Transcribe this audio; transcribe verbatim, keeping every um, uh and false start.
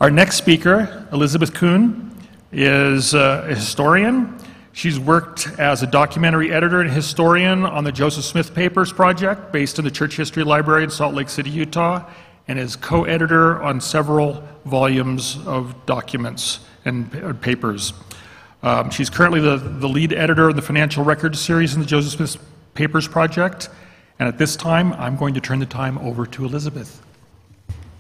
Our next speaker, Elizabeth Kuhn, is a historian. She's worked as a documentary editor and historian on the Joseph Smith Papers Project, based in the Church History Library in Salt Lake City, Utah, and is co-editor on several volumes of documents and papers. Um, she's currently the, the lead editor of the Financial Records series in the Joseph Smith Papers Project, and at this time, I'm going to turn the time over to Elizabeth.